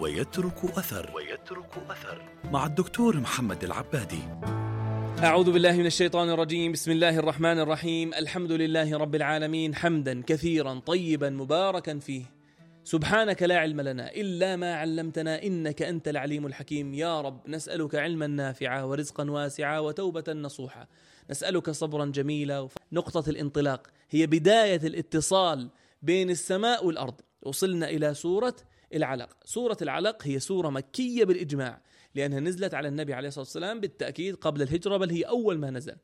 ويترك أثر مع الدكتور محمد العبادي. أعوذ بالله من الشيطان الرجيم. بسم الله الرحمن الرحيم. الحمد لله رب العالمين، حمدا كثيرا طيبا مباركا فيه. سبحانك لا علم لنا إلا ما علمتنا إنك أنت العليم الحكيم. يا رب نسألك علما نافعا ورزقا واسعا وتوبة نصوحا. نسألك صبرا جميلا. نقطة الانطلاق هي بداية الاتصال بين السماء والأرض. وصلنا إلى سورة العلق. سورة العلق هي سورة مكية بالإجماع، لأنها نزلت على النبي عليه الصلاة والسلام بالتأكيد قبل الهجرة، بل هي أول ما نزل.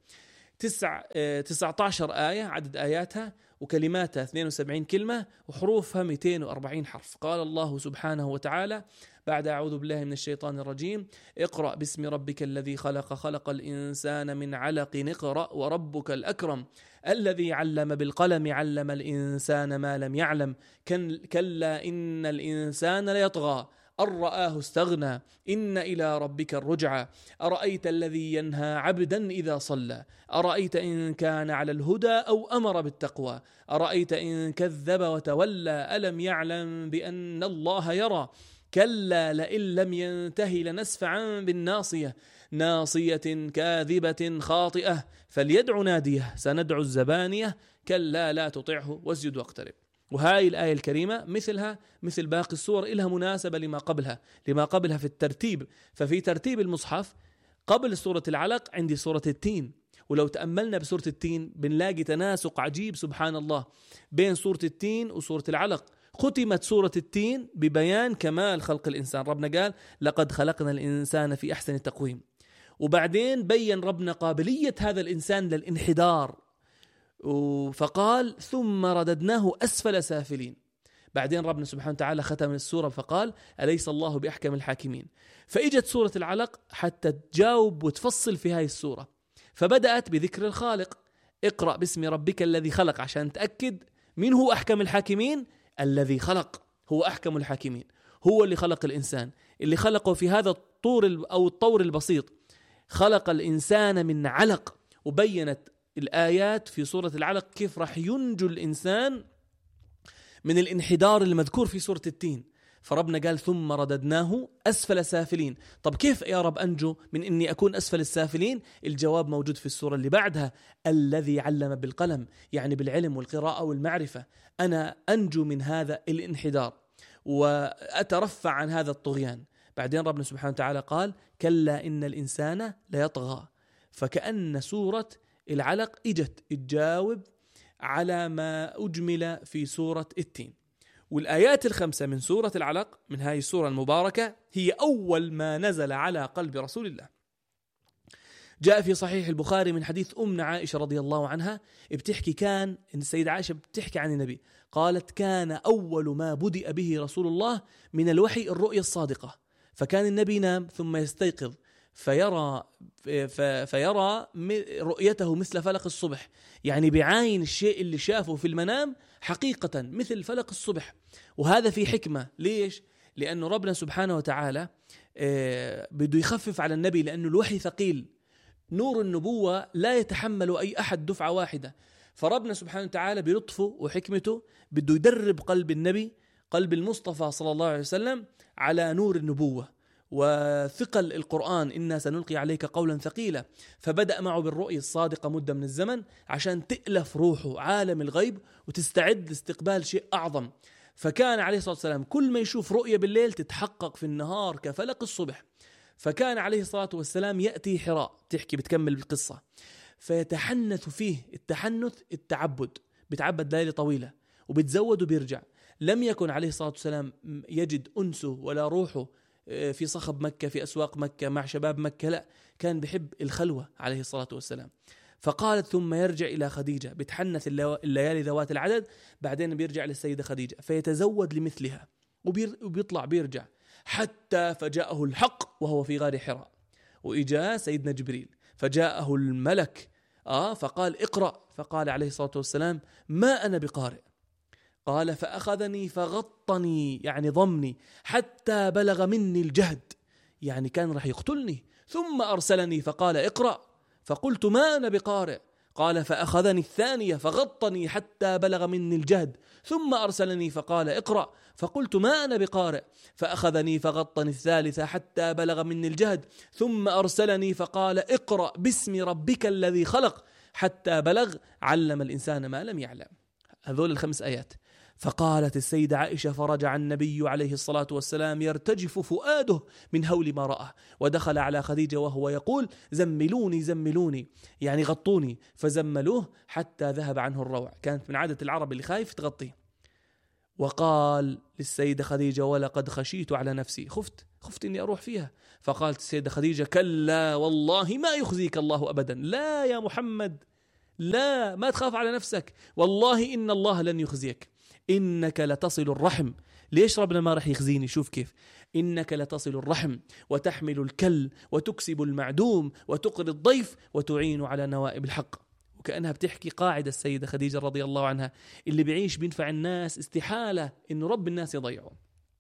19 آية عدد آياتها، وكلماتها 72 كلمة، وحروفها 240 حرف. قال الله سبحانه وتعالى بعد أعوذ بالله من الشيطان الرجيم: اقرأ باسم ربك الذي خلق، خلق الإنسان من علق، اقرأ وربك الأكرم الذي علم بالقلم، علم الإنسان ما لم يعلم، كلا إن الإنسان ليطغى أن رآه استغنى، إن إلى ربك الرجعى، أرأيت الذي ينهى عبدا إذا صلى، أرأيت إن كان على الهدى أو أمر بالتقوى، أرأيت إن كذب وتولى، ألم يعلم بأن الله يرى، كلا لئن لم ينتهي لنسفعا بالناصية، ناصية كاذبة خاطئة، فليدع ناديه، سندع الزبانية، كلا لا تطعه واسجد واقترب. وهاي الآية الكريمة مثلها مثل باقي السور إلها مناسبة لما قبلها في الترتيب. ففي ترتيب المصحف قبل سورة العلق عندي سورة التين، ولو تأملنا بسورة التين بنلاقي تناسق عجيب سبحان الله بين سورة التين وسورة العلق. ختمت سورة التين ببيان كمال خلق الإنسان. ربنا قال: لقد خلقنا الإنسان في أحسن تقويم. وبعدين بيّن ربنا قابلية هذا الإنسان للانحدار، فقال: ثم رددناه أسفل سافلين. بعدين ربنا سبحانه وتعالى ختم السورة فقال: أليس الله بأحكم الحاكمين. فإجت سورة العلق حتى تجاوب وتفصل في هاي السورة، فبدأت بذكر الخالق: اقرأ باسم ربك الذي خلق، عشان تأكد من هو أحكم الحاكمين. الذي خلق هو أحكم الحاكمين، هو اللي خلق الإنسان، اللي خلقه في هذا الطور البسيط. خلق الإنسان من علق. وبينت الآيات في سورة العلق كيف راح ينجو الإنسان من الانحدار المذكور في سورة التين. فربنا قال: ثم رددناه أسفل سافلين. طب كيف يا رب أنجو من أني أكون أسفل السافلين؟ الجواب موجود في السورة اللي بعدها: الذي علم بالقلم، يعني بالعلم والقراءة والمعرفة. أنا أنجو من هذا الانحدار وأترفع عن هذا الطغيان. بعدين ربنا سبحانه وتعالى قال: كلا إن الإنسان ليطغى. فكأن سورة العلق إجت تجاوب على ما أجمل في سورة التين. والآيات الخمسة من سورة العلق من هذه السورة المباركة هي أول ما نزل على قلب رسول الله. جاء في صحيح البخاري من حديث أمنا عائشة رضي الله عنها، بتحكي كان إن السيدة عائشة بتحكي عن النبي، قالت: كان أول ما بدأ به رسول الله من الوحي الرؤيا الصادقة. فكان النبي ينام ثم يستيقظ فيرى رؤيته مثل فلق الصبح، يعني بعين الشيء اللي شافه في المنام حقيقة مثل فلق الصبح. وهذا في حكمة. ليش؟ لأنه ربنا سبحانه وتعالى بده يخفف على النبي، لأنه الوحي ثقيل، نور النبوة لا يتحمل أي أحد دفعة واحدة. فربنا سبحانه وتعالى بلطفه وحكمته بده يدرب قلب النبي، قلب المصطفى صلى الله عليه وسلم، على نور النبوة وثقل القرآن: إنا سنلقي عليك قولا ثقيلا. فبدأ معه بالرؤية الصادقة مدة من الزمن عشان تألف روحه عالم الغيب وتستعد لاستقبال شيء أعظم. فكان عليه الصلاة والسلام كل ما يشوف رؤية بالليل تتحقق في النهار كفلق الصبح. فكان عليه الصلاة والسلام يأتي حراء، بتكمل القصة، فيتحنث فيه. التحنث التعبد، بتعبد ليلة طويلة وبتزود وبيرجع. لم يكن عليه الصلاة والسلام يجد أنسه ولا روحه في صخب مكة، في أسواق مكة مع شباب مكة، لا، كان بحب الخلوة عليه الصلاة والسلام. فقالت: ثم يرجع إلى خديجة، بتحنث الليالي ذوات العدد، بعدين بيرجع للسيدة خديجة فيتزود لمثلها، وبيطلع بيرجع حتى فجاءه الحق وهو في غار حراء. وإجاء سيدنا جبريل فجاءه الملك فقال: اقرأ. فقال عليه الصلاة والسلام: ما أنا بقارئ. قال: فأخذني فغطني، يعني ضمني، حتى بلغ مني الجهد، يعني كان رح يقتلني. ثم أرسلني فقال: اقرأ. فقلت: ما أنا بقارئ. قال فأخذني الثانية فغطني حتى بلغ مني الجهد، ثم أرسلني فقال اقرأ، فقلت ما أنا بقارئ، فأخذني فغطني الثالثة حتى بلغ مني الجهد، ثم أرسلني فقال اقرأ باسم ربك الذي خلق، حتى بلغ علم الإنسان ما لم يعلم. هذول 5 آيات. فقالت السيدة عائشة فرجع النبي عليه الصلاة والسلام يرتجف فؤاده من هول ما رأى، ودخل على خديجة وهو يقول زملوني زملوني، يعني غطوني، فزملوه حتى ذهب عنه الروع. كانت من عادة العرب اللي خايف تغطيه. وقال للسيدة خديجة ولقد خشيت على نفسي، خفت إني أروح فيها. فقالت السيدة خديجة كلا والله ما يخزيك الله أبدا، لا يا محمد، لا، ما تخاف على نفسك، والله إن الله لن يخزيك، إنك لتصل الرحم. ليش ربنا ما رح يخزيني؟ شوف كيف، إنك لتصل الرحم وتحمل الكل وتكسب المعدوم وتقري الضيف وتعين على نوائب الحق. وكأنها بتحكي قاعدة السيدة خديجة رضي الله عنها، اللي بيعيش بينفع الناس استحالة إنه رب الناس يضيعه.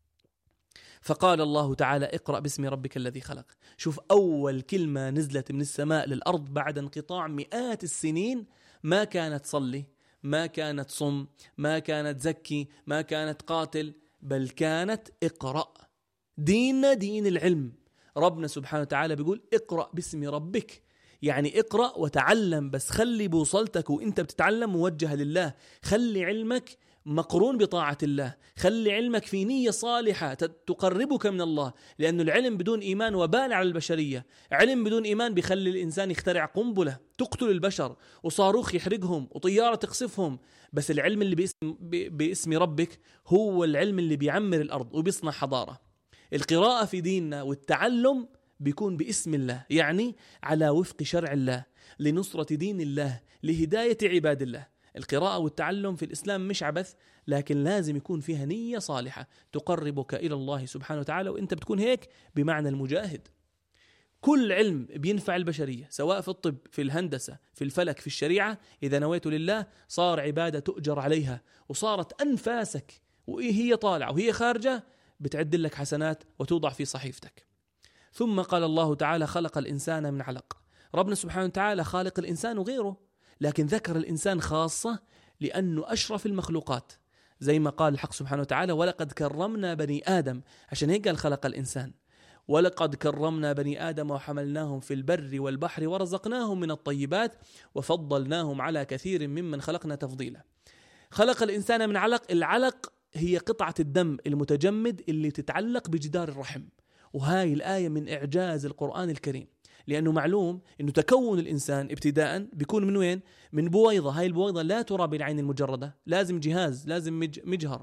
فقال الله تعالى اقرأ باسم ربك الذي خلق. شوف أول كلمة نزلت من السماء للأرض بعد انقطاع مئات السنين، ما كانت صلي، ما كانت صم، ما كانت زكي، ما كانت قاتل، بل كانت اقرأ. ديننا دين العلم. ربنا سبحانه وتعالى بيقول اقرأ باسم ربك، يعني اقرأ وتعلم، بس خلي بوصلتك وانت بتتعلم موجهة لله، خلي علمك مقرون بطاعة الله، خلي علمك في نية صالحة تقربك من الله، لأن العلم بدون إيمان وبال على البشرية. علم بدون إيمان بيخلي الإنسان يخترع قنبلة تقتل البشر، وصاروخ يحرقهم، وطيارة تقصفهم. بس العلم اللي باسم ربك هو العلم اللي بيعمر الأرض وبيصنع حضارة. القراءة في ديننا والتعلم بيكون باسم الله، يعني على وفق شرع الله، لنصرة دين الله، لهداية عباد الله. القراءة والتعلم في الإسلام مش عبث، لكن لازم يكون فيها نية صالحة تقربك إلى الله سبحانه وتعالى، وإنت بتكون هيك بمعنى المجاهد. كل علم بينفع البشرية، سواء في الطب، في الهندسة، في الفلك، في الشريعة، إذا نويت لله صار عبادة تؤجر عليها، وصارت أنفاسك وهي طالعة وهي خارجة بتعدل لك حسنات وتوضع في صحيفتك. ثم قال الله تعالى خلق الإنسان من علق. ربنا سبحانه وتعالى خالق الإنسان وغيره، لكن ذكر الإنسان خاصة لأنه أشرف المخلوقات، زي ما قال الحق سبحانه وتعالى ولقد كرمنا بني آدم، عشان هيك قال خلق الإنسان. ولقد كرمنا بني آدم وحملناهم في البر والبحر ورزقناهم من الطيبات وفضلناهم على كثير ممن خلقنا تفضيلا. خلق الإنسان من علق. العلق هي قطعة الدم المتجمد اللي تتعلق بجدار الرحم. وهاي الآية من إعجاز القرآن الكريم، لأنه معلوم أنه تكون الإنسان ابتداء بيكون من وين؟ من بويضة. هاي البويضة لا ترى بالعين المجردة، لازم جهاز، لازم مجهر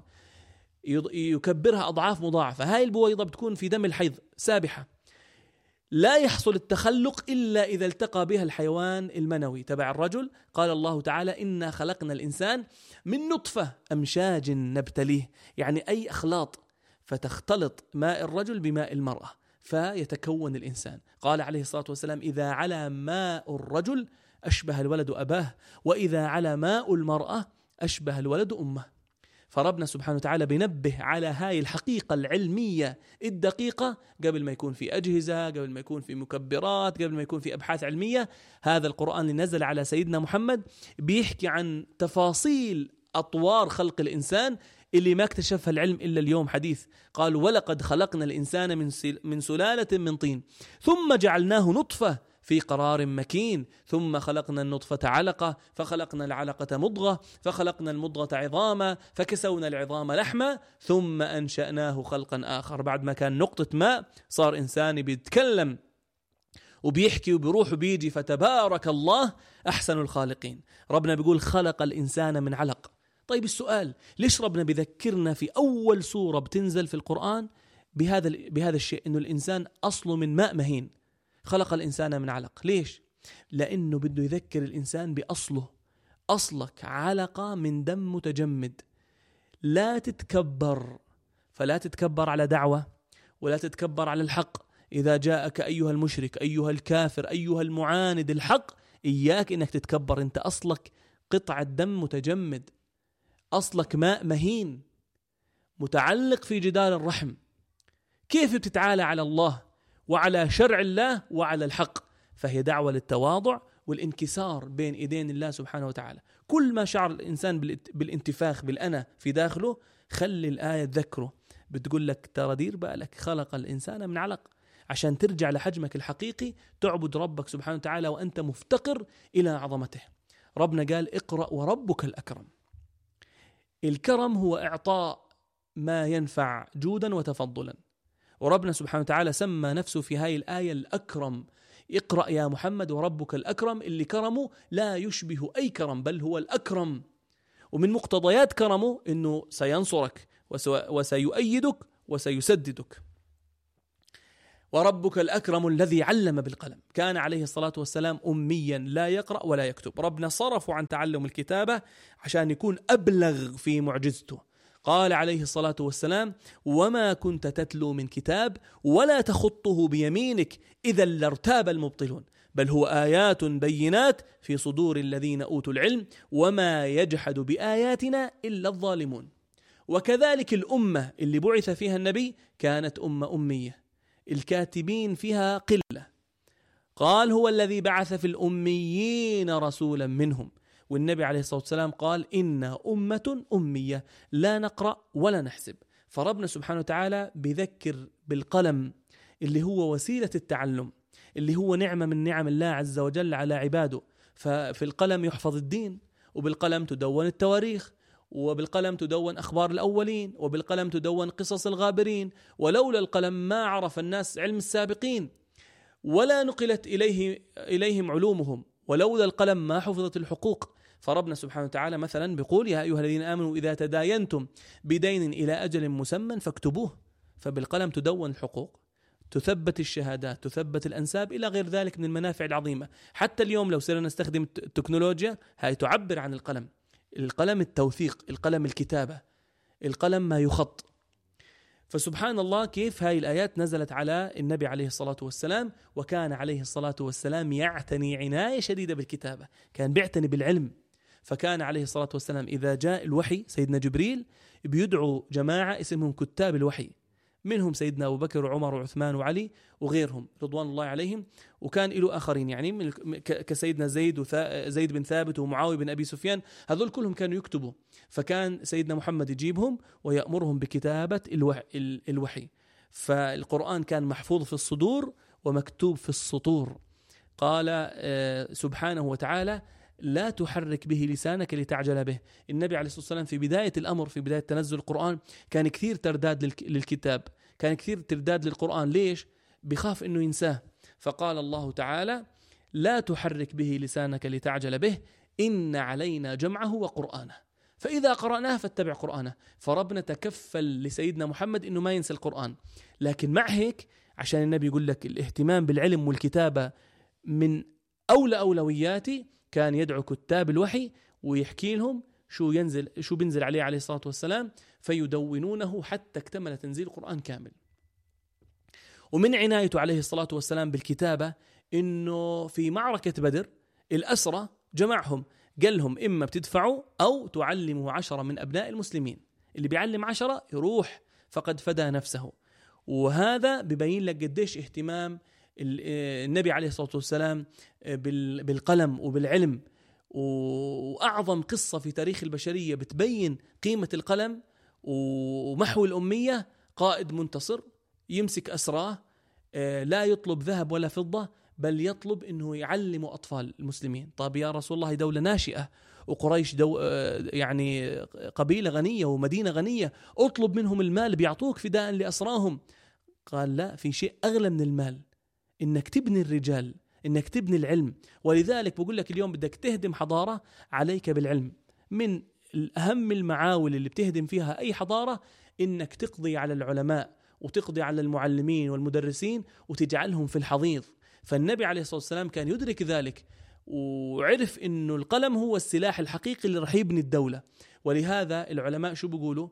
يكبرها أضعاف مضاعفة. هاي البويضة بتكون في دم الحيض سابحة، لا يحصل التخلق إلا إذا التقى بها الحيوان المنوي تبع الرجل. قال الله تعالى إنا خلقنا الإنسان من نطفة أمشاج نبتليه، يعني أي أخلاط فتختلط ماء الرجل بماء المرأة فيتكون الإنسان. قال عليه الصلاة والسلام إذا على ماء الرجل أشبه الولد أباه، وإذا على ماء المرأة أشبه الولد أمه. فربنا سبحانه وتعالى بينبه على هاي الحقيقة العلمية الدقيقة قبل ما يكون في أجهزة، قبل ما يكون في مكبرات، قبل ما يكون في أبحاث علمية. هذا القرآن اللي نزل على سيدنا محمد بيحكي عن تفاصيل أطوار خلق الإنسان اللي ما اكتشفها العلم إلا اليوم حديث. قالوا ولقد خلقنا الإنسان من سلالة من طين ثم جعلناه نطفة في قرار مكين ثم خلقنا النطفة علقة فخلقنا العلقة مضغة فخلقنا المضغة عظاما فكسونا العظام لحما ثم أنشأناه خلقا آخر. بعد ما كان نقطة ماء صار إنسان بيتكلم وبيحكي وبيروح وبيجي، فتبارك الله أحسن الخالقين. ربنا بيقول خلق الإنسان من علق. طيب السؤال، ليش ربنا بذكرنا في أول سورة بتنزل في القرآن بهذا الشيء، إنه الإنسان أصله من ماء مهين؟ خلق الإنسان من علق. ليش؟ لأنه بده يذكر الإنسان بأصله. أصلك علقة من دم متجمد. لا تتكبر، فلا تتكبر على دعوة ولا تتكبر على الحق. إذا جاءك أيها المشرك أيها الكافر أيها المعاند الحق، إياك إنك تتكبر. أنت أصلك قطعة دم متجمد، أصلك ماء مهين متعلق في جدار الرحم. كيف بتتعالى على الله وعلى شرع الله وعلى الحق؟ فهي دعوة للتواضع والانكسار بين إيدين الله سبحانه وتعالى. كل ما شعر الإنسان بالانتفاخ بالأنا في داخله، خلي الآية تذكره، بتقول لك ترى دير بالك، خلق الإنسان من علق، عشان ترجع لحجمك الحقيقي، تعبد ربك سبحانه وتعالى وأنت مفتقر إلى عظمته. ربنا قال اقرأ وربك الأكرم. الكرم هو إعطاء ما ينفع جودا وتفضلا، وربنا سبحانه وتعالى سمى نفسه في هاي الآية الأكرم. اقرأ يا محمد وربك الأكرم، اللي كرمه لا يشبه أي كرم، بل هو الأكرم. ومن مقتضيات كرمه أنه سينصرك وسيؤيدك وسيسددك. وربك الأكرم الذي علم بالقلم. كان عليه الصلاة والسلام أميا لا يقرأ ولا يكتب، ربنا صرفه عن تعلم الكتابة عشان يكون أبلغ في معجزته. قال عليه الصلاة والسلام: وما كنت تتلو من كتاب ولا تخطه بيمينك إذا لارتاب المبطلون، بل هو آيات بينات في صدور الذين أوتوا العلم وما يجحد بآياتنا إلا الظالمون. وكذلك الأمة اللي بعث فيها النبي كانت أمية، الكاتبين فيها قلة. قال: هو الذي بعث في الأميين رسولا منهم. والنبي عليه الصلاة والسلام قال: إنا أمة أمية لا نقرأ ولا نحسب. فربنا سبحانه وتعالى بذكر بالقلم اللي هو وسيلة التعلم، اللي هو نعمة من نعم الله عز وجل على عباده. ففي القلم يحفظ الدين، وبالقلم تدون التواريخ، وبالقلم تدون أخبار الأولين، وبالقلم تدون قصص الغابرين. ولولا القلم ما عرف الناس علم السابقين ولا نقلت إليهم علومهم، ولولا القلم ما حفظت الحقوق. فربنا سبحانه وتعالى مثلا بيقول: يا أيها الذين آمنوا إذا تداينتم بدين إلى أجل مسمى فاكتبوه. فبالقلم تدون الحقوق، تثبت الشهادات، تثبت الأنساب، إلى غير ذلك من المنافع العظيمة. حتى اليوم لو صرنا نستخدم التكنولوجيا، هاي تعبر عن القلم. القلم التوثيق، القلم الكتابة، القلم ما يخط. فسبحان الله كيف هاي الآيات نزلت على النبي عليه الصلاة والسلام. وكان عليه الصلاة والسلام يعتني عناية شديدة بالكتابة، كان بيعتني بالعلم. فكان عليه الصلاة والسلام إذا جاء الوحي سيدنا جبريل بيدعو جماعة اسمهم كتاب الوحي، منهم سيدنا أبو بكر وعمر وعثمان وعلي وغيرهم رضوان الله عليهم. وكان له آخرين يعني كسيدنا زيد بن ثابت ومعاوية بن أبي سفيان، هذول كلهم كانوا يكتبوا. فكان سيدنا محمد يجيبهم ويأمرهم بكتابة الوحي. فالقرآن كان محفوظ في الصدور ومكتوب في السطور. قال سبحانه وتعالى: لا تحرك به لسانك لتعجل به. النبي عليه الصلاة والسلام في بداية الأمر، في بداية تنزل القرآن، كان كثير ترداد للكتاب، كان كثير ترداد للقرآن. ليش؟ بخاف إنه ينساه. فقال الله تعالى: لا تحرك به لسانك لتعجل به إن علينا جمعه وقرآنه فإذا قرأناه فاتبع قرآنه. فربنا تكفل لسيدنا محمد إنه ما ينسى القرآن. لكن مع هيك عشان النبي يقول لك الاهتمام بالعلم والكتابة من أولوياتي، كان يدعو كتاب الوحي ويحكي لهم شو بينزل عليه الصلاة والسلام، فيدونونه حتى اكتمل تنزيل القرآن كامل. ومن عنايته عليه الصلاة والسلام بالكتابة إنه في معركة بدر الأسرى جمعهم، قال لهم: إما بتدفعوا أو تعلموا 10 من أبناء المسلمين، اللي بيعلم 10 يروح فقد فدى نفسه. وهذا ببين لك قديش اهتمام النبي عليه الصلاة والسلام بالقلم وبالعلم. وأعظم قصة في تاريخ البشرية بتبين قيمة القلم ومحو الأمية: قائد منتصر يمسك أسراه، لا يطلب ذهب ولا فضة، بل يطلب أنه يعلم أطفال المسلمين. طب يا رسول الله، دولة ناشئة وقريش يعني قبيلة غنية ومدينة غنية، أطلب منهم المال بيعطوك فداء لأسراهم. قال: لا، في شيء أغلى من المال، إنك تبني الرجال، إنك تبني العلم. ولذلك بقول لك اليوم بدك تهدم حضارة، عليك بالعلم. من الأهم المعاول اللي بتهدم فيها أي حضارة إنك تقضي على العلماء وتقضي على المعلمين والمدرسين وتجعلهم في الحضيض. فالنبي عليه الصلاة والسلام كان يدرك ذلك، وعرف إنه القلم هو السلاح الحقيقي اللي رح يبني الدولة. ولهذا العلماء شو بيقولوا؟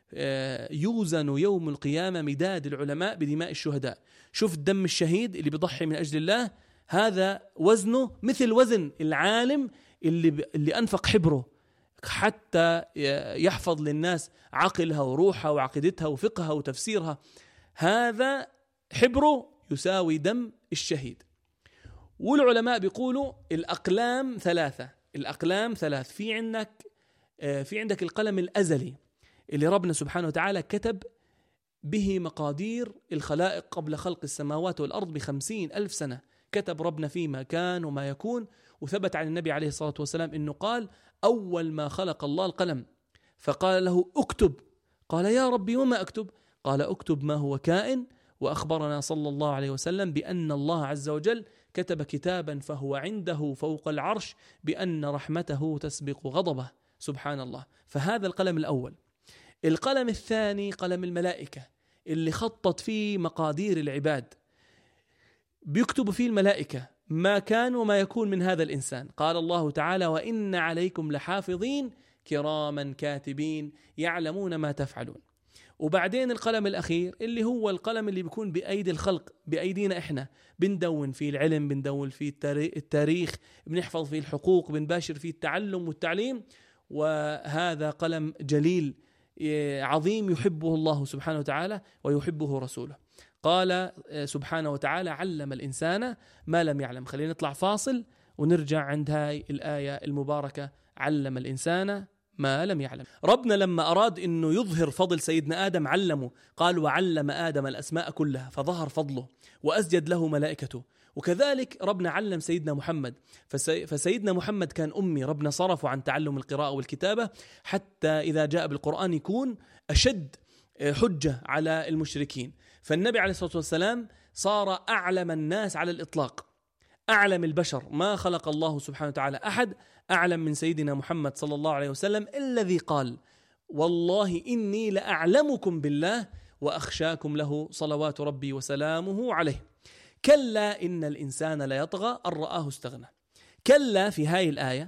يوزن يوم القيامة مداد العلماء بدماء الشهداء. شوف الدم الشهيد اللي بيضحي من أجل الله، هذا وزنه مثل وزن العالم اللي أنفق حبره حتى يحفظ للناس عقلها وروحها وعقيدتها وفقهها وتفسيرها. هذا حبره يساوي دم الشهيد. والعلماء بيقولوا الأقلام ثلاث. في عندك القلم الأزلي اللي ربنا سبحانه وتعالى كتب به مقادير الخلائق قبل خلق السماوات والأرض ب50,000 سنة. كتب ربنا فيه ما كان وما يكون. وثبت عن النبي عليه الصلاة والسلام إنه قال أول ما خلق الله القلم فقال له اكتب. قال يا ربي وما أكتب؟ قال اكتب ما هو كائن. وأخبرنا صلى الله عليه وسلم بأن الله عز وجل كتب كتابا فهو عنده فوق العرش بأن رحمته تسبق غضبه. سبحان الله. فهذا القلم الأول. القلم الثاني قلم الملائكة اللي خطط فيه مقادير العباد. بيكتب فيه الملائكة ما كان وما يكون من هذا الإنسان. قال الله تعالى وإن عليكم لحافظين كراما كاتبين يعلمون ما تفعلون. وبعدين القلم الأخير اللي هو القلم اللي بيكون بأيدي الخلق، بأيدينا إحنا، بندون فيه العلم، بندون فيه التاريخ، بنحفظ فيه الحقوق، بنباشر فيه التعلم والتعليم. وهذا قلم جليل عظيم يحبه الله سبحانه وتعالى ويحبه رسوله. قال سبحانه وتعالى علم الإنسان ما لم يعلم. خلينا نطلع فاصل ونرجع عند هاي الآية المباركة علم الإنسان ما لم يعلم. ربنا لما أراد أنه يظهر فضل سيدنا آدم علمه. قال وعلم آدم الأسماء كلها فظهر فضله وأسجد له ملائكته. وكذلك ربنا علم سيدنا محمد. فسيدنا محمد كان أمي. ربنا صرفه عن تعلم القراءة والكتابة حتى إذا جاء بالقرآن يكون أشد حجة على المشركين. فالنبي عليه الصلاة والسلام صار أعلم الناس على الإطلاق، أعلم البشر. ما خلق الله سبحانه وتعالى أحد أعلم من سيدنا محمد صلى الله عليه وسلم الذي قال والله إني لأعلمكم بالله وأخشاكم له صلوات ربي وسلامه عليه. كلا إن الإنسان ليطغى أن رآه استغنى. كلا في هاي الآية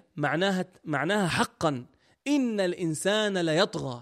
معناها حقا إن الإنسان ليطغى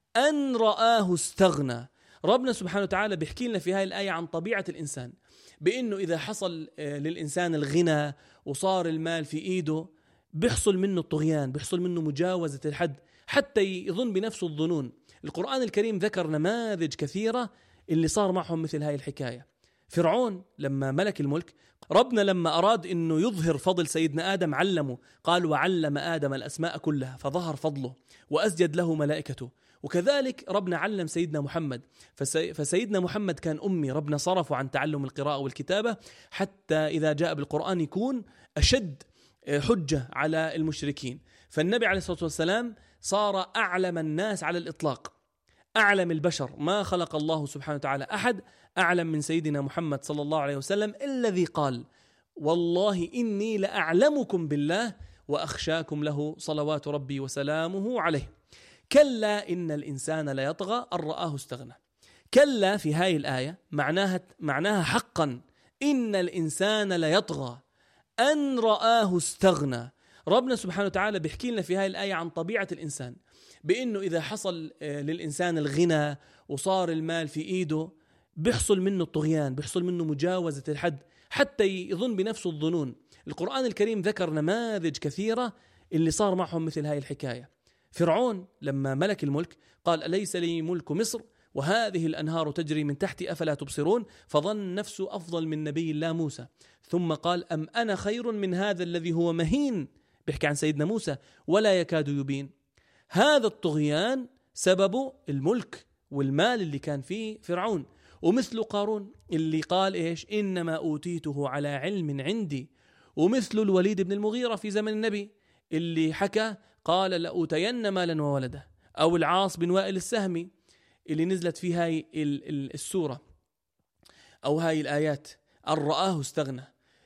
أن رآه استغنى. ربنا سبحانه وتعالى بيحكي لنا في هاي الآية عن طبيعة الإنسان، بأنه إذا حصل للإنسان الغنى وصار المال في إيده بيحصل منه الطغيان، بيحصل منه مجاوزة الحد حتى يظن بنفسه الظنون. القرآن الكريم ذكر نماذج كثيرة اللي صار معهم مثل هاي الحكاية. فرعون لما ملك الملك، ربنا لما أراد أنه يظهر فضل سيدنا آدم علمه. قال وعلم آدم الأسماء كلها فظهر فضله وأسجد له ملائكته. وكذلك ربنا علم سيدنا محمد. فسيدنا محمد كان أمي. ربنا صرفه عن تعلم القراءة والكتابة حتى إذا جاء بالقرآن يكون أشد حجة على المشركين. فالنبي عليه الصلاة والسلام صار أعلم الناس على الإطلاق، أعلم البشر. ما خلق الله سبحانه وتعالى أحد أعلم من سيدنا محمد صلى الله عليه وسلم الذي قال والله إني لأعلمكم بالله وأخشاكم له صلوات ربي وسلامه عليه. كلا إن الإنسان ليطغى أن رآه استغنى. كلا في هاي الآية معناها حقا إن الإنسان ليطغى أن رآه استغنى. ربنا سبحانه وتعالى بيحكي لنا في هاي الآية عن طبيعة الإنسان، بأنه إذا حصل للإنسان الغنى وصار المال في إيده بيحصل منه الطغيان، بيحصل منه مجاوزة الحد حتى يظن بنفسه الظنون. القرآن الكريم ذكر نماذج كثيرة اللي صار معهم مثل هاي الحكاية. فرعون لما ملك الملك قال أليس لي ملك مصر وهذه الأنهار تجري من تحتي أفلا تبصرون. فظن نفسه أفضل من نبي الله موسى، ثم قال أم أنا خير من هذا الذي هو مهين. بيحكي عن سيدنا موسى ولا يكاد يبين. هذا الطغيان سببه الملك والمال اللي كان فيه فرعون. ومثل قارون اللي قال إيش إنما أوتيته على علم عندي. ومثل الوليد بن المغيرة في زمن النبي اللي حكى قال لأوتين مالا وولده. أو العاص بن وائل السهمي اللي نزلت في هاي السورة أو هاي الآيات أن رآه استغنى.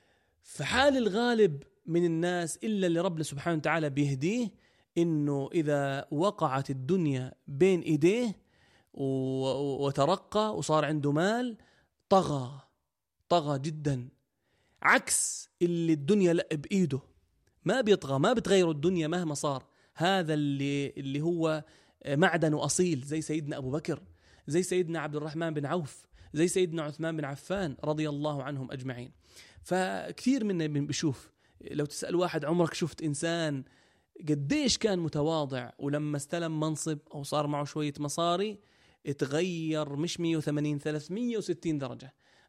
فحال الغالب من الناس إلا اللي رب سبحانه وتعالى بيهديه إنه إذا وقعت الدنيا بين إيديه وترقى وصار عنده مال طغى جدا، عكس اللي الدنيا بإيده ما بيطغى، ما بتغير الدنيا مهما صار. هذا اللي هو معدن أصيل، زي سيدنا أبو بكر، زي سيدنا عبد الرحمن بن عوف، زي سيدنا عثمان بن عفان رضي الله عنهم أجمعين. فكثير منا بيشوف، لو تسأل واحد عمرك شفت إنسان قديش كان متواضع ولما استلم منصب أو صار معه شوية مصاري اتغير مش 180 360 درجة.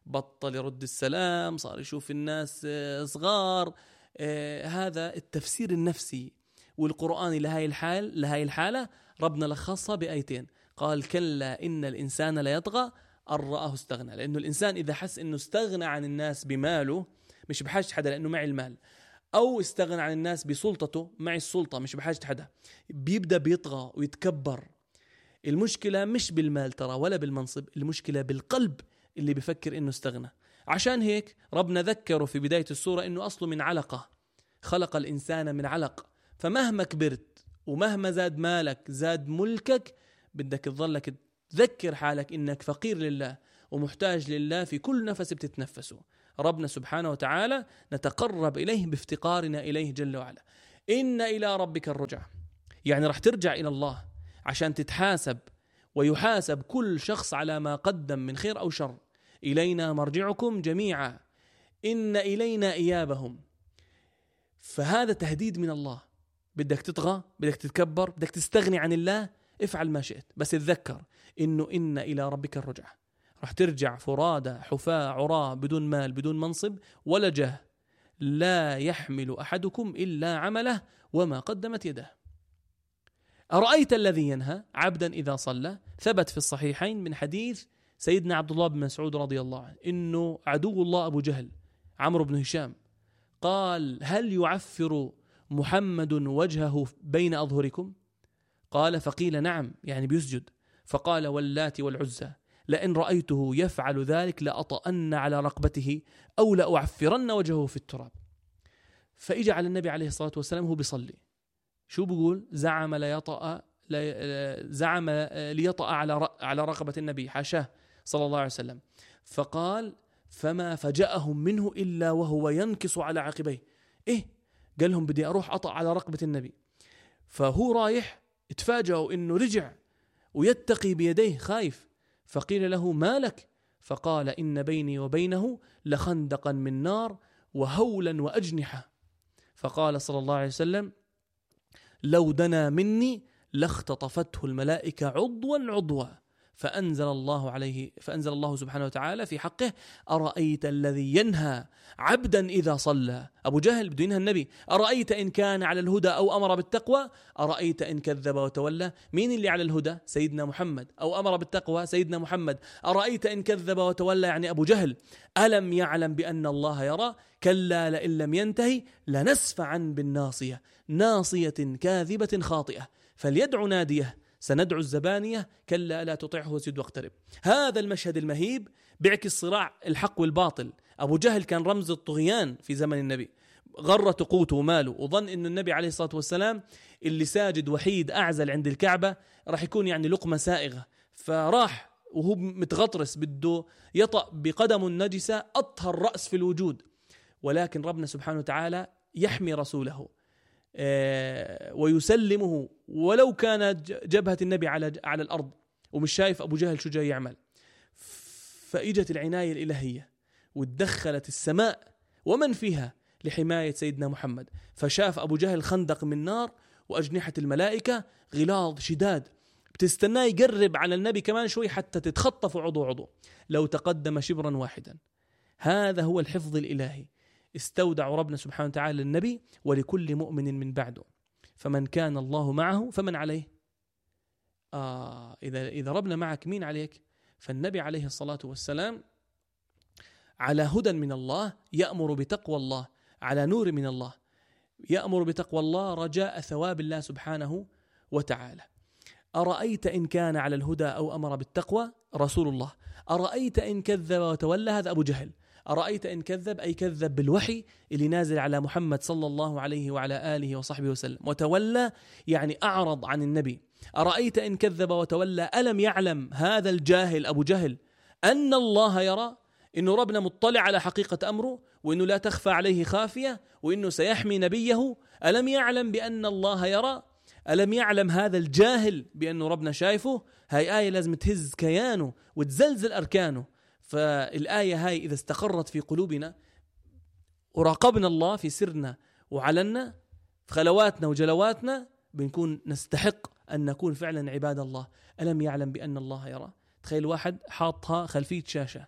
بطل يرد السلام، صار يشوف الناس صغار. هذا التفسير النفسي والقرآني لهاي الحالة ربنا لخصها بآيتين. قال كلا إن الإنسان لا يطغى أن رآه استغنى. لأنه الإنسان إذا حس إنه استغنى عن الناس بماله، مش بحاجة حدا لأنه معي المال، أو استغنى عن الناس بسلطته، معي السلطة مش بحاجة حدا، بيبدأ بيطغى ويتكبر. المشكلة مش بالمال ترى ولا بالمنصب، المشكلة بالقلب اللي بفكر إنه استغنى. عشان هيك ربنا ذكره في بداية السورة إنه أصله من علقة، خلق الإنسان من علق. فمهما كبرت ومهما زاد مالك زاد ملكك، بدك تظلك تذكر حالك إنك فقير لله ومحتاج لله في كل نفس بتتنفسه. ربنا سبحانه وتعالى نتقرب إليه بافتقارنا إليه جل وعلا. إن إلى ربك الرجع، يعني رح ترجع إلى الله عشان تتحاسب، ويحاسب كل شخص على ما قدم من خير أو شر. إلينا مرجعكم جميعا إن إلينا إيابهم. فهذا تهديد من الله. بدك تطغى، بدك تتكبر، بدك تستغني عن الله، افعل ما شئت، بس تذكر إنه إن إلى ربك الرجع. رح ترجع فرادى حفاة عراة بدون مال بدون منصب ولا جاه. لا يحمل أحدكم إلا عمله وما قدمت يده. أرأيت الذي ينهى عبدا إذا صلى. ثبت في الصحيحين من حديث سيدنا عبد الله بن مسعود رضي الله عنه إنه عدو الله أبو جهل عمرو بن هشام قال هل يعفر محمد وجهه بين أظهركم؟ قال فقيل نعم، يعني بيسجد. فقال واللات والعزى لئن رأيته يفعل ذلك لأطأن على رقبته أو لأعفرن وجهه في التراب. فإجا على النبي عليه الصلاة والسلام هو بيصلي، شو بيقول؟ زعم ليطأ على رقبة النبي، حاشاه صلى الله عليه وسلم. فقال فما فجأهم منه إلا وهو ينكس على عقبيه. إيه؟ قال لهم بدي أروح أطأ على رقبة النبي. فهو رايح اتفاجأوا إنه رجع ويتقي بيديه خايف. فقيل له ما لك؟ فقال إن بيني وبينه لخندقا من نار وهولا وأجنحة. فقال صلى الله عليه وسلم لو دنا مني لاختطفته الملائكة عضوا عضوا. فأنزل الله سبحانه وتعالى في حقه أرأيت الذي ينهى عبدا إذا صلى. أبو جهل بده ينهى النبي. أرأيت إن كان على الهدى أو أمر بالتقوى. أرأيت إن كذب وتولى. مين اللي على الهدى؟ سيدنا محمد. أو أمر بالتقوى؟ سيدنا محمد. أرأيت إن كذب وتولى يعني أبو جهل. ألم يعلم بأن الله يرى؟ كلا لئن لم ينتهي لنسفعا بالناصية ناصية كاذبة خاطئة فليدع ناديه سندعو الزبانية كلا لا تطعه واسجد واقترب. هذا المشهد المهيب بيعكس صراع الحق والباطل. أبو جهل كان رمز الطغيان في زمن النبي، غرت قوته وماله، وظن إنه النبي عليه الصلاة والسلام اللي ساجد وحيد أعزل عند الكعبة راح يكون يعني لقمة سائغة. فراح وهو متغطرس بده يطأ بقدم النجسة أطهر رأس في الوجود. ولكن ربنا سبحانه وتعالى يحمي رسوله ويسلمه ولو كانت جبهة النبي على الأرض ومش شايف أبو جهل شو جاي يعمل. فإجت العناية الإلهية وتدخلت السماء ومن فيها لحماية سيدنا محمد. فشاف أبو جهل خندق من نار وأجنحة الملائكة غلاظ شداد بتستناه يقرب على النبي كمان شوي حتى تتخطف عضو. لو تقدم شبرا واحدا. هذا هو الحفظ الإلهي استودع ربنا سبحانه وتعالى للنبي ولكل مؤمن من بعده. فمن كان الله معه فمن عليه. إذا ربنا معك مين عليك؟ فالنبي عليه الصلاة والسلام على هدى من الله، يأمر بتقوى الله، على نور من الله، يأمر بتقوى الله رجاء ثواب الله سبحانه وتعالى. أرأيت إن كان على الهدى أو أمر بالتقوى رسول الله. أرأيت إن كذب وتولى هذا أبو جهل. أرأيت إن كذب أي كذب بالوحي اللي نازل على محمد صلى الله عليه وعلى آله وصحبه وسلم. وتولى يعني أعرض عن النبي. أرأيت إن كذب وتولى ألم يعلم هذا الجاهل أبو جهل أن الله يرى، إنه ربنا مطلع على حقيقة أمره وإنه لا تخفى عليه خافية وإنه سيحمي نبيه. ألم يعلم بأن الله يرى؟ ألم يعلم هذا الجاهل بأنه ربنا شايفه؟ هاي آية لازم تهز كيانه وتزلزل أركانه. فالآية هاي إذا استقرت في قلوبنا وراقبنا الله في سرنا وعلنا في خلواتنا وجلواتنا بنكون نستحق أن نكون فعلا عباد الله. ألم يعلم بأن الله يرى؟ تخيل واحد حاطها خلفية شاشة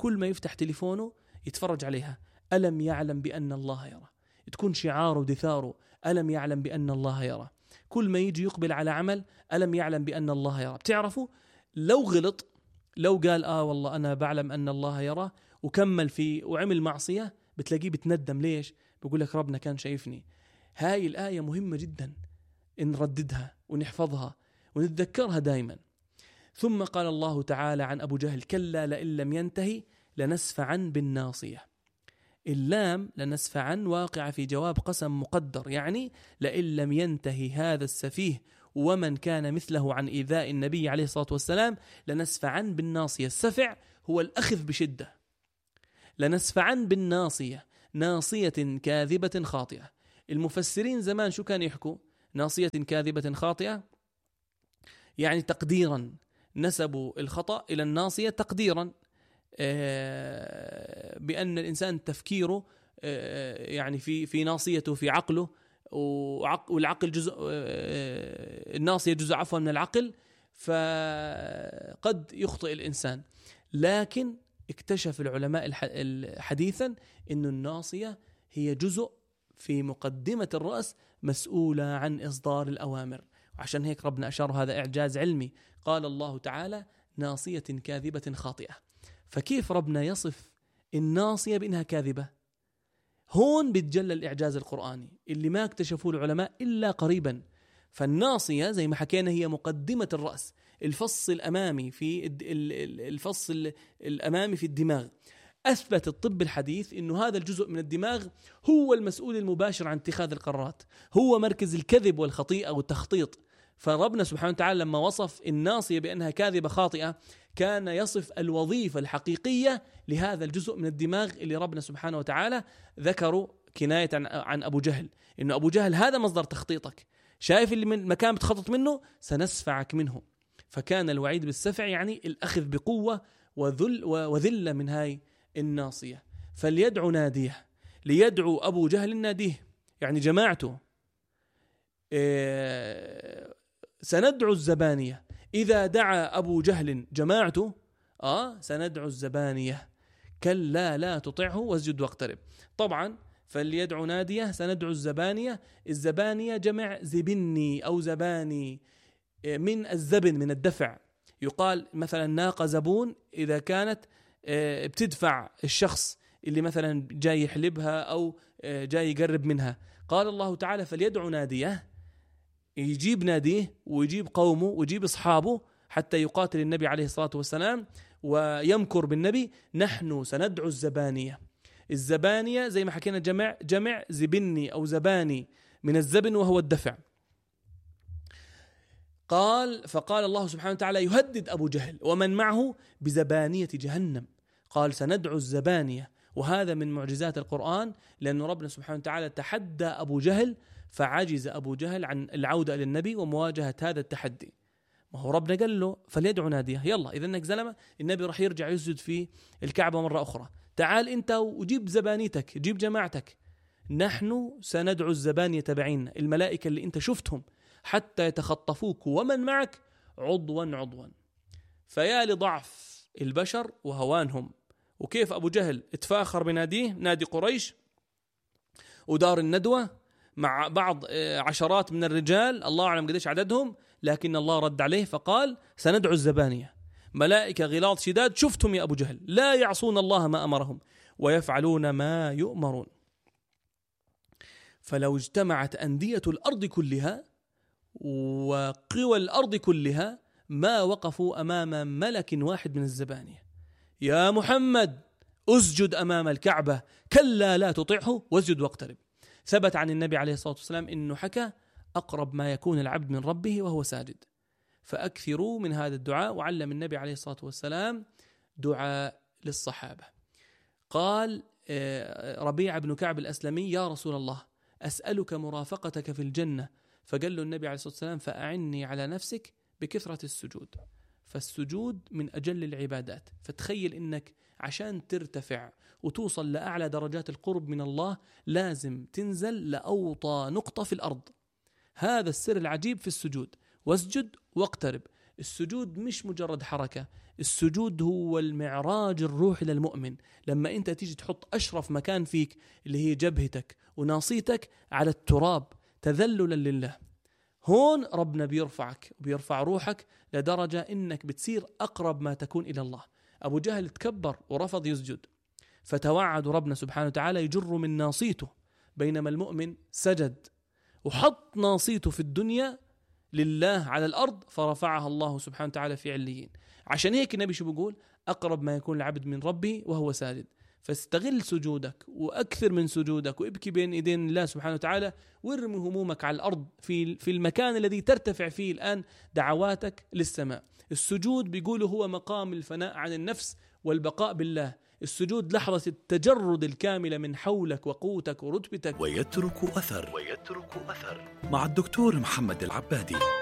كل ما يفتح تليفونه يتفرج عليها، ألم يعلم بأن الله يرى، تكون شعاره ودثاره ألم يعلم بأن الله يرى. كل ما يجي يقبل على عمل ألم يعلم بأن الله يرى. بتعرفوا لو غلط، لو قال والله أنا بعلم أن الله يرى وكمل فيه وعمل معصية، بتلاقيه بتندم. ليش؟ بيقول لك ربنا كان شايفني. هاي الآية مهمة جدا نرددها ونحفظها ونتذكرها دائما. ثم قال الله تعالى عن أبو جهل: كلا لئن لم ينتهي لنسفعا بالناصية. اللام لنسفعا واقع في جواب قسم مقدر، يعني لئن لم ينتهي هذا السفيه ومن كان مثله عن إيذاء النبي عليه الصلاة والسلام لنسفعا بالناصية. السفع هو الأخذ بشدة. لنسفعا بالناصية، ناصية كاذبة خاطئة. المفسرين زمان شو كان يحكوا؟ ناصية كاذبة خاطئة يعني تقديرا نسبوا الخطأ إلى الناصية تقديرا، بأن الإنسان تفكيره يعني في ناصيته في عقله، والعقل جزء، الناصية جزء عفوا من العقل، فقد يخطئ الإنسان. لكن اكتشف العلماء حديثا أن الناصية هي جزء في مقدمة الرأس مسؤولة عن إصدار الأوامر، وعشان هيك ربنا أشار هذا إعجاز علمي. قال الله تعالى: ناصية كاذبة خاطئة. فكيف ربنا يصف الناصية بأنها كاذبة؟ هون بيتجلى الإعجاز القرآني اللي ما اكتشفوه العلماء إلا قريبا. فالناصية زي ما حكينا هي مقدمة الرأس، الفص الأمامي في الدماغ. أثبت الطب الحديث إنه هذا الجزء من الدماغ هو المسؤول المباشر عن اتخاذ القرارات، هو مركز الكذب والخطيئة والتخطيط. فربنا سبحانه وتعالى لما وصف الناصية بأنها كاذبة خاطئة كان يصف الوظيفة الحقيقية لهذا الجزء من الدماغ اللي ربنا سبحانه وتعالى ذكره كناية عن أبو جهل، إنه أبو جهل هذا مصدر تخطيطك، شايف اللي من مكان بتخطط منه سنسفعك منه. فكان الوعيد بالسفع يعني الأخذ بقوة وذلة من هاي الناصية. فليدعو ناديه، ليدعو أبو جهل ناديه يعني جماعته. سندعو الزبانية، إذا دعا أبو جهل جماعته سندعو الزبانية، كلا لا تطعه واسجد واقترب. طبعا فليدعو ناديه سندعو الزبانية. الزبانية جمع زبني أو زباني، من الزبن من الدفع. يقال مثلا ناقة زبون إذا كانت بتدفع الشخص اللي مثلا جاي يحلبها أو جاي يقرب منها. قال الله تعالى: فليدعو ناديه، يجيب ناديه ويجيب قومه ويجيب أصحابه حتى يقاتل النبي عليه الصلاة والسلام ويمكر بالنبي. نحن سندعو الزبانية. الزبانية زي ما حكينا جمع زبني أو زباني من الزبن وهو الدفع. فقال الله سبحانه وتعالى يهدد أبو جهل ومن معه بزبانية جهنم. قال سندعو الزبانية، وهذا من معجزات القرآن، لأن ربنا سبحانه وتعالى تحدى أبو جهل فعجز أبو جهل عن العودة إلى النبي ومواجهة هذا التحدي. ما هو ربنا قال له فليدعو ناديه، يلا إذا إنك زلمة النبي راح يرجع يسجد في الكعبة مرة أخرى، تعال أنت وجيب زبانيتك، جيب جماعتك. نحن سندعو الزبانية تبعين، الملائكة اللي أنت شفتهم، حتى يتخطفوك ومن معك عضوا. فيا لضعف البشر وهوانهم، وكيف أبو جهل اتفاخر بناديه، نادي قريش ودار الندوة مع بعض عشرات من الرجال، الله أعلم قديش عددهم، لكن الله رد عليه فقال سندعو الزبانية، ملائكة غلاظ شداد، شفتم يا أبو جهل لا يعصون الله ما أمرهم ويفعلون ما يؤمرون. فلو اجتمعت أندية الأرض كلها وقوى الأرض كلها ما وقفوا أمام ملك واحد من الزبانية. يا محمد أسجد أمام الكعبة، كلا لا تطعه واسجد واقترب. ثبت عن النبي عليه الصلاة والسلام إنه حكى أقرب ما يكون العبد من ربه وهو ساجد، فأكثروا من هذا الدعاء. وعلم النبي عليه الصلاة والسلام دعاء للصحابة. قال ربيع بن كعب الأسلمي: يا رسول الله أسألك مرافقتك في الجنة. فقال له النبي عليه الصلاة والسلام: فأعني على نفسك بكثرة السجود. فالسجود من أجل العبادات. فتخيل إنك عشان ترتفع وتوصل لأعلى درجات القرب من الله لازم تنزل لأوطى نقطة في الأرض. هذا السر العجيب في السجود. واسجد واقترب. السجود مش مجرد حركة، السجود هو المعراج الروحي للمؤمن. لما أنت تيجي تحط أشرف مكان فيك اللي هي جبهتك وناصيتك على التراب تذللا لله، هون ربنا بيرفعك وبيرفع روحك لدرجة إنك بتصير أقرب ما تكون إلى الله. أبو جهل تكبر ورفض يسجد، فتوعد ربنا سبحانه وتعالى يجر من ناصيته، بينما المؤمن سجد وحط ناصيته في الدنيا لله على الأرض، فرفعها الله سبحانه وتعالى في عليين. عشان هيك النبي شو بيقول؟ أقرب ما يكون العبد من ربه وهو ساجد. فاستغل سجودك وأكثر من سجودك، وابكي بين إيدين الله سبحانه وتعالى، وارمي همومك على الأرض في المكان الذي ترتفع فيه الآن دعواتك للسماء. السجود بيقولوا هو مقام الفناء عن النفس والبقاء بالله. السجود لحظة التجرد الكاملة من حولك وقوتك ورتبتك. ويترك أثر مع الدكتور محمد العبادي.